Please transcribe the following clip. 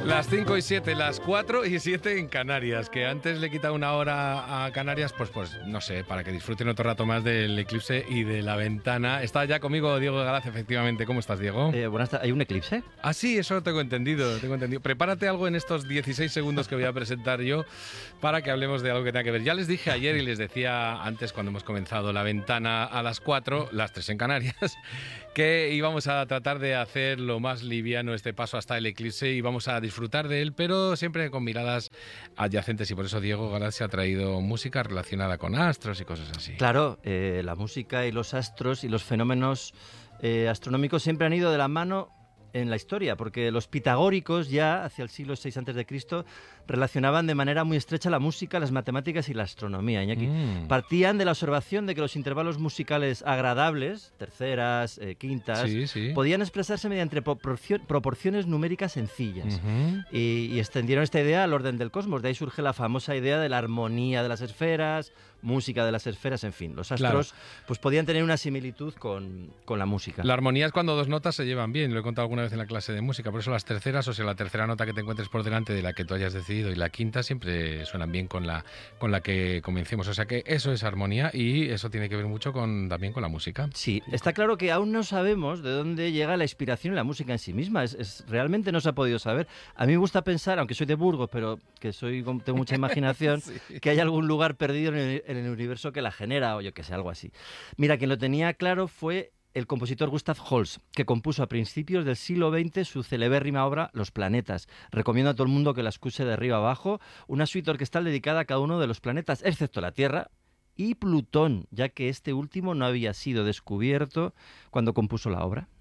Las 5 y 7, las 4 y 7 en Canarias, que antes le he quitado una hora a Canarias, pues no sé, para que disfruten otro rato más del eclipse y de la ventana. Está ya conmigo Diego Galaz, efectivamente. ¿Cómo estás, Diego? Buenas tardes. ¿Hay un eclipse? Ah, sí, eso tengo entendido. Prepárate algo en estos 16 segundos que voy a presentar yo para que hablemos de algo que tenga que ver. Ya les dije ayer y les decía antes cuando hemos comenzado la ventana a las 4, las 3 en Canarias, que íbamos a tratar de hacer lo más liviano este paso hasta el eclipse y vamos a disfrutar de él, pero siempre con miradas adyacentes, y por eso Diego Galaz se ha traído música relacionada con astros y cosas así. Claro, la música y los astros y los fenómenos astronómicos siempre han ido de la mano en la historia, porque los pitagóricos ya hacia el siglo VI a.C. relacionaban de manera muy estrecha la música, las matemáticas y la astronomía. Iñaki. Partían de la observación de que los intervalos musicales agradables, terceras, quintas, podían expresarse mediante proporciones numéricas sencillas. Y extendieron esta idea al orden del cosmos. De ahí surge la famosa idea de la armonía de las esferas, música de las esferas, en fin. Los astros pues podían tener una similitud con la música. La armonía es cuando dos notas se llevan bien, lo he contado alguna vez en la clase de música, por eso las terceras, o sea, la tercera nota que te encuentres por delante de la que tú hayas decidido y la quinta siempre suenan bien con la que comencemos. O sea que eso es armonía y eso tiene que ver mucho también con la música. Sí, está claro que aún no sabemos de dónde llega la inspiración en la música en sí misma. Realmente no se ha podido saber. A mí me gusta pensar, aunque soy de Burgos, pero que tengo mucha imaginación, que hay algún lugar perdido en el universo que la genera, o yo que sé, algo así. Mira, quien lo tenía claro fue el compositor Gustav Holst, que compuso a principios del siglo XX su celebérrima obra Los planetas. Recomiendo a todo el mundo que la escuche de arriba abajo, una suite orquestal dedicada a cada uno de los planetas, excepto la Tierra y Plutón, ya que este último no había sido descubierto cuando compuso la obra.